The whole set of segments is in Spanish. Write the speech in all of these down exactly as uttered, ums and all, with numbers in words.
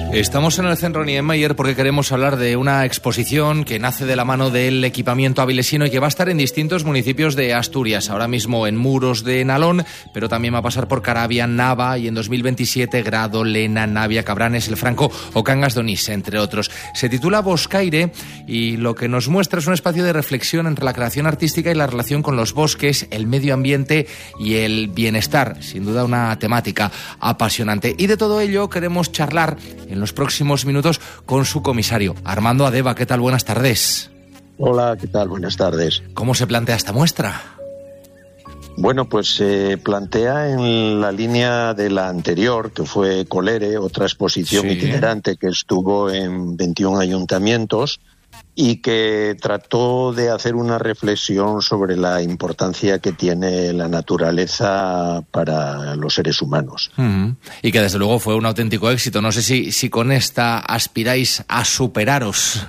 Estamos en el Centro Niemeyer porque queremos hablar de una exposición que nace de la mano del equipamiento avilesino y que va a estar en distintos municipios de Asturias. Ahora mismo en Muros de Nalón, pero también va a pasar por Caravia, Nava y en dos mil veintisiete Grado, Lena, Navia, Cabranes, El Franco o Cangas de Onís, entre otros. Se titula Boscaire y lo que nos muestra es un espacio de reflexión entre la creación artística y la relación con los bosques, el medio ambiente y el bienestar. Sin duda una temática apasionante. Y de todo ello queremos charlar en los próximos minutos con su comisario, Armando Adeba. ¿Qué tal? Buenas tardes. Hola, ¿qué tal? Buenas tardes. ¿Cómo se plantea esta muestra? Bueno, pues se eh, plantea en la línea de la anterior, que fue Colere, otra exposición sí. itinerante que estuvo en veintiún ayuntamientos y que trató de hacer una reflexión sobre la importancia que tiene la naturaleza para los seres humanos. Mm-hmm. Y que desde luego fue un auténtico éxito. No sé si, si con esta aspiráis a superaros.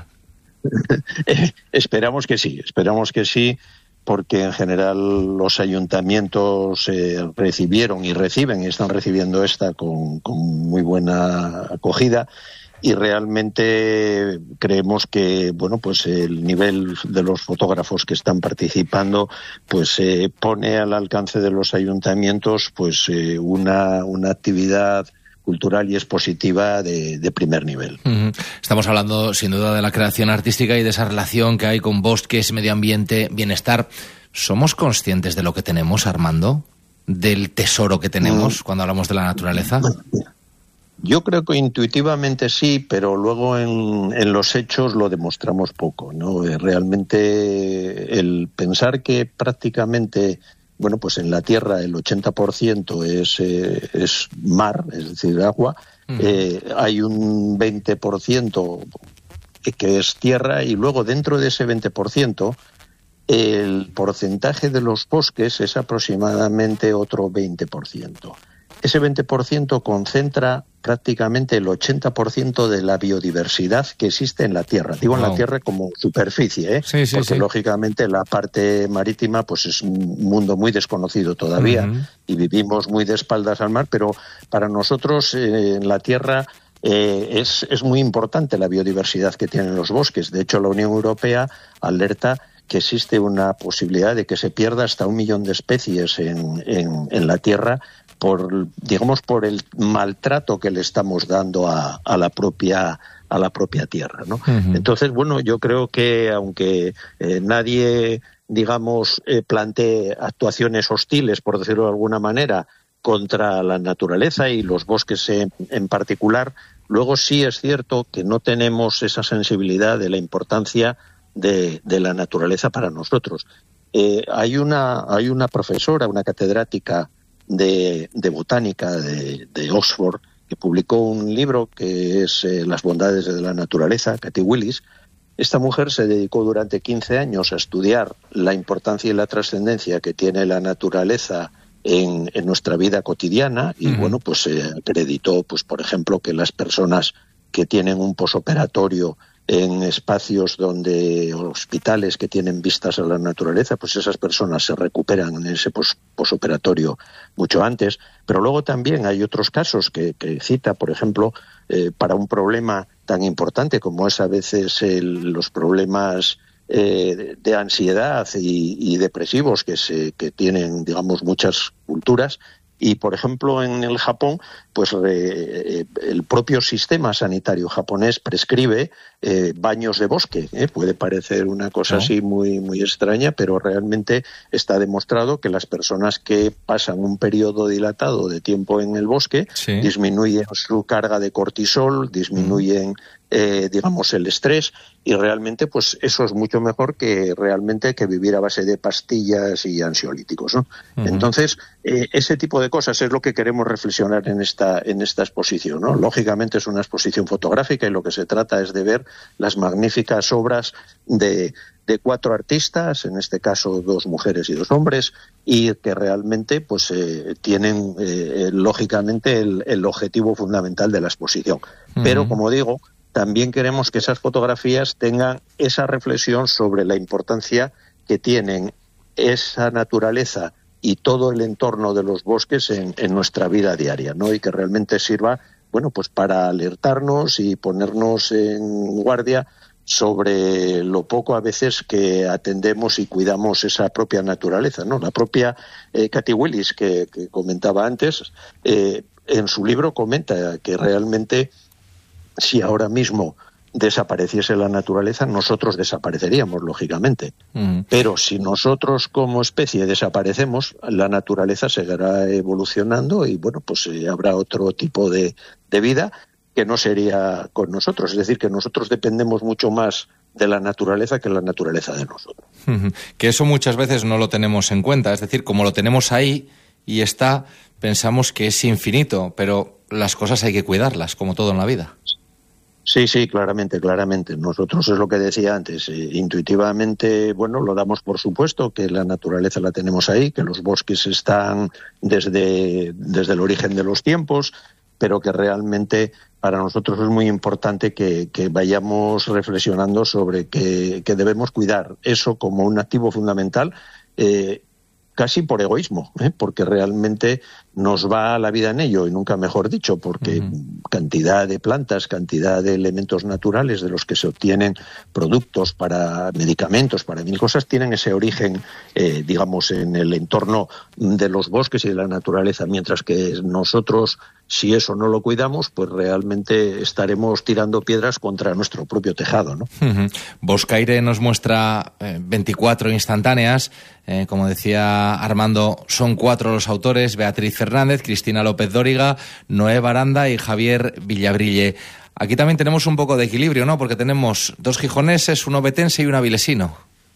Esperamos que sí, esperamos que sí, porque en general los ayuntamientos eh, recibieron y reciben y están recibiendo esta con, con muy buena acogida. Y realmente creemos que, bueno, pues el nivel de los fotógrafos que están participando, pues eh, pone al alcance de los ayuntamientos, pues eh, una, una actividad cultural y expositiva de, de primer nivel. Uh-huh. Estamos hablando, sin duda, de la creación artística y de esa relación que hay con bosques, medio ambiente, bienestar. ¿Somos conscientes de lo que tenemos, Armando? ¿Del tesoro que tenemos mm. cuando hablamos de la naturaleza? Yo creo que intuitivamente sí, pero luego en, en los hechos lo demostramos poco, ¿no? Realmente el pensar que prácticamente, bueno, pues en la Tierra el ochenta por ciento es, eh, es mar, es decir, agua, uh-huh. eh, hay un veinte por ciento que es tierra y luego dentro de ese veinte por ciento el porcentaje de los bosques es aproximadamente otro veinte por ciento. Ese veinte por ciento concentra prácticamente el ochenta por ciento de la biodiversidad que existe en la Tierra. Digo wow. en la Tierra como superficie, ¿eh? Sí, sí, porque sí. lógicamente la parte marítima pues es un mundo muy desconocido todavía uh-huh. y vivimos muy de espaldas al mar, pero para nosotros eh, en la Tierra eh, es, es muy importante la biodiversidad que tienen los bosques. De hecho, la Unión Europea alerta que existe una posibilidad de que se pierda hasta un millón de especies en, en, en la Tierra por, digamos, por el maltrato que le estamos dando a, a la propia a la propia tierra, ¿no? Uh-huh. Entonces, bueno, yo creo que aunque eh, nadie, digamos, eh, plantee actuaciones hostiles, por decirlo de alguna manera, contra la naturaleza y los bosques en, en particular, luego sí es cierto que no tenemos esa sensibilidad de la importancia de, de la naturaleza para nosotros. Eh, hay una hay una profesora, una catedrática De, de botánica de, de Oxford, que publicó un libro que es eh, Las bondades de la naturaleza, Kathy Willis. Esta mujer se dedicó durante quince años a estudiar la importancia y la trascendencia que tiene la naturaleza en, en nuestra vida cotidiana y, uh-huh. bueno, pues se eh, acreditó, pues, por ejemplo, que las personas que tienen un posoperatorio en espacios donde hospitales que tienen vistas a la naturaleza, pues esas personas se recuperan en ese pos, posoperatorio mucho antes. Pero luego también hay otros casos que, que cita, por ejemplo, eh, para un problema tan importante como es a veces el, los problemas eh, de, de ansiedad y, y depresivos que se que tienen, digamos, muchas culturas. Y, por ejemplo, en el Japón, pues eh, el propio sistema sanitario japonés prescribe eh, baños de bosque. ¿eh? Puede parecer una cosa ¿no? así muy, muy extraña, pero realmente está demostrado que las personas que pasan un periodo dilatado de tiempo en el bosque sí. disminuyen su carga de cortisol, disminuyen, mm. eh, digamos, el estrés, y realmente pues eso es mucho mejor que realmente que vivir a base de pastillas y ansiolíticos, ¿no? Uh-huh. Entonces, eh, ese tipo de cosas es lo que queremos reflexionar en esta en esta exposición, ¿no? Lógicamente es una exposición fotográfica y lo que se trata es de ver las magníficas obras de, de cuatro artistas, en este caso dos mujeres y dos hombres, y que realmente pues eh, tienen eh, lógicamente el, el objetivo fundamental de la exposición. Uh-huh. Pero, como digo, también queremos que esas fotografías tengan esa reflexión sobre la importancia que tienen esa naturaleza y todo el entorno de los bosques en, en nuestra vida diaria, ¿no? Y que realmente sirva bueno, pues para alertarnos y ponernos en guardia sobre lo poco a veces que atendemos y cuidamos esa propia naturaleza, ¿no? La propia eh, Kathy Willis, que, que comentaba antes, eh, en su libro comenta que realmente si ahora mismo desapareciese la naturaleza, nosotros desapareceríamos, lógicamente. Mm. Pero si nosotros como especie desaparecemos, la naturaleza seguirá evolucionando y, bueno, pues eh, habrá otro tipo de, de vida que no sería con nosotros. Es decir, que nosotros dependemos mucho más de la naturaleza que la naturaleza de nosotros. Uh-huh. Que eso muchas veces no lo tenemos en cuenta. Es decir, como lo tenemos ahí y está, pensamos que es infinito, pero las cosas hay que cuidarlas, como todo en la vida. Sí, sí, claramente, claramente. Nosotros es lo que decía antes, eh, intuitivamente, bueno, lo damos por supuesto, que la naturaleza la tenemos ahí, que los bosques están desde, desde el origen de los tiempos, pero que realmente para nosotros es muy importante que, que vayamos reflexionando sobre que, que debemos cuidar eso como un activo fundamental, eh, casi por egoísmo, ¿eh? Porque realmente nos va la vida en ello, y nunca mejor dicho, porque uh-huh. cantidad de plantas, cantidad de elementos naturales de los que se obtienen productos para medicamentos, para mil cosas, tienen ese origen, eh, digamos, en el entorno de los bosques y de la naturaleza, mientras que nosotros, si eso no lo cuidamos, pues realmente estaremos tirando piedras contra nuestro propio tejado, ¿no? Uh-huh. Boscaire nos muestra eh, veinticuatro instantáneas, eh, como decía Armando, son cuatro los autores: Beatriz Fernández, Cristina López Dóriga, Noé Baranda y Javier Villabrille. Aquí también tenemos un poco de equilibrio, ¿no? Porque tenemos dos gijoneses, un obetense y un avilesino.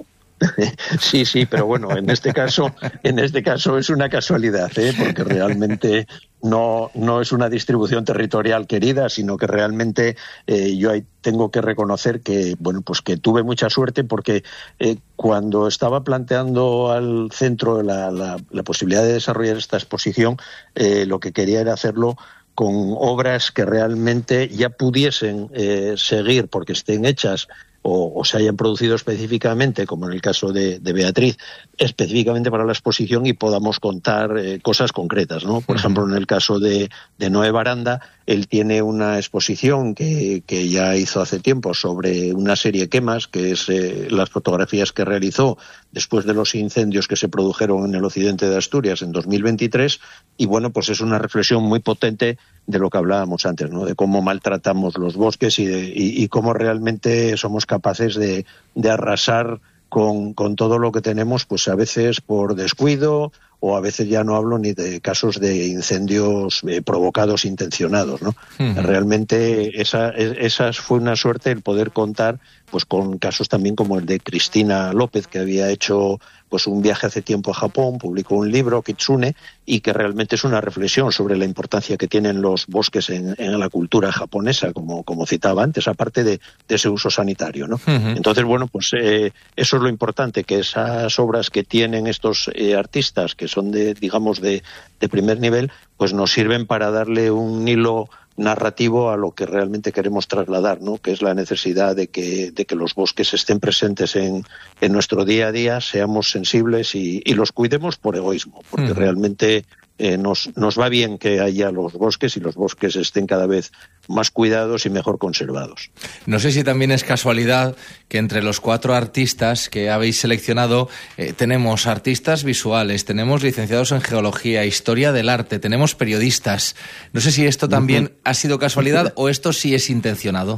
Sí, sí, pero bueno, en este caso, en este caso es una casualidad, ¿eh? Porque realmente no, no es una distribución territorial querida, sino que realmente eh, yo ahí tengo que reconocer que, bueno, pues que tuve mucha suerte, porque eh, cuando estaba planteando al centro la, la, la posibilidad de desarrollar esta exposición, eh, lo que quería era hacerlo con obras que realmente ya pudiesen eh, seguir, porque estén hechas o, o se hayan producido específicamente, como en el caso de, de Beatriz, específicamente para la exposición, y podamos contar eh, cosas concretas, ¿no? Por uh-huh. ejemplo, en el caso de, de Noé Baranda, él tiene una exposición que, que ya hizo hace tiempo sobre una serie de quemas, que es eh, las fotografías que realizó después de los incendios que se produjeron en el occidente de Asturias en dos mil veintitrés, y bueno, pues es una reflexión muy potente de lo que hablábamos antes, ¿no? De cómo maltratamos los bosques y, de, y, y cómo realmente somos capaces de, de arrasar con, con todo lo que tenemos, pues a veces por descuido, o a veces ya no hablo ni de casos de incendios eh, provocados, intencionados, ¿no? Uh-huh. Realmente esa, esa fue una suerte el poder contar pues con casos también como el de Cristina López, que había hecho pues un viaje hace tiempo a Japón, publicó un libro, Kitsune, y que realmente es una reflexión sobre la importancia que tienen los bosques en, en la cultura japonesa, como, como citaba antes, aparte de, de ese uso sanitario, ¿no? Uh-huh. Entonces, bueno, pues eh, eso es lo importante, que esas obras que tienen estos eh, artistas, que son de, digamos, de, de primer nivel, pues nos sirven para darle un hilo narrativo a lo que realmente queremos trasladar, ¿no? Que es la necesidad de que, de que los bosques estén presentes en, en nuestro día a día, seamos sensibles y, y los cuidemos por egoísmo, porque uh-huh. realmente eh, nos, nos va bien que haya los bosques y los bosques estén cada vez más cuidados y mejor conservados. No sé si también es casualidad que entre los cuatro artistas que habéis seleccionado eh, tenemos artistas visuales, tenemos licenciados en geología, historia del arte, tenemos periodistas. No sé si esto también uh-huh. ha sido casualidad o esto sí es intencionado.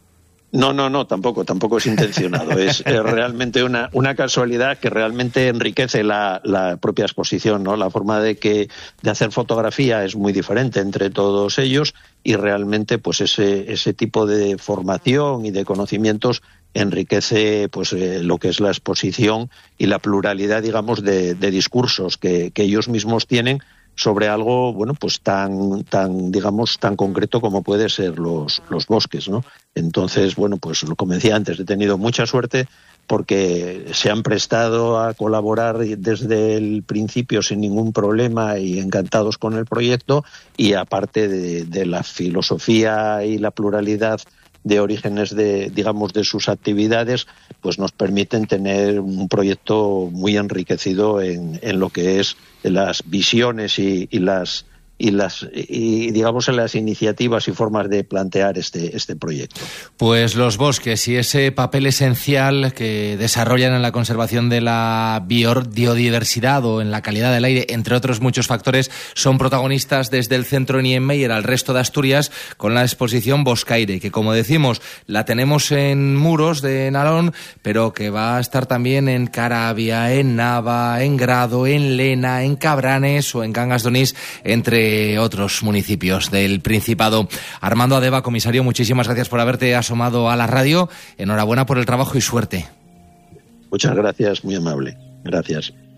No, no, no, tampoco, tampoco es intencionado. Es, es realmente una, una casualidad que realmente enriquece la, la propia exposición, ¿no? La forma de que de hacer fotografía es muy diferente entre todos ellos, y realmente pues ese, ese tipo de formación y de conocimientos enriquece pues eh, lo que es la exposición y la pluralidad, digamos, de, de discursos que, que ellos mismos tienen sobre algo, bueno, pues tan, tan, digamos, tan concreto como puede ser los, los bosques, ¿no? Entonces, bueno, pues como decía antes, he tenido mucha suerte porque se han prestado a colaborar desde el principio sin ningún problema y encantados con el proyecto, y aparte de, de la filosofía y la pluralidad de orígenes de, digamos, de sus actividades, pues nos permiten tener un proyecto muy enriquecido en, en lo que es las visiones y, y las y las y digamos en las iniciativas y formas de plantear este este proyecto. Pues los bosques y ese papel esencial que desarrollan en la conservación de la biodiversidad o en la calidad del aire, entre otros muchos factores, son protagonistas desde el centro Niemeyer al resto de Asturias con la exposición Boscaire, que como decimos la tenemos en Muros de Nalón, pero que va a estar también en Caravia, en Nava, en Grado, en Lena, en Cabranes o en Cangas de Onís, entre otros municipios del Principado. Armando Adeba, comisario, muchísimas gracias por haberte asomado a la radio. Enhorabuena por el trabajo y suerte. Muchas gracias, muy amable. Gracias.